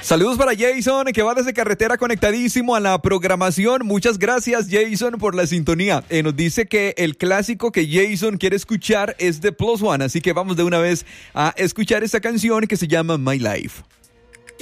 Saludos para Jason, que va desde carretera conectadísimo a la programación. Muchas gracias, Jason, por la sintonía. Nos dice que el clásico que Jason quiere escuchar es de Plus One, así que vamos de una vez a escuchar esta canción que se llama My Life.